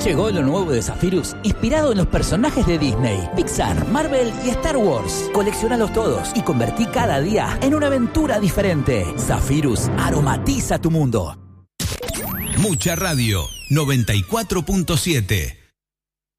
Llegó lo nuevo de Zephyrus, inspirado en los personajes de Disney, Pixar, Marvel y Star Wars. Colecciónalos todos y convertí cada día en una aventura diferente. Zephyrus aromatiza tu mundo. Mucha Radio 94.7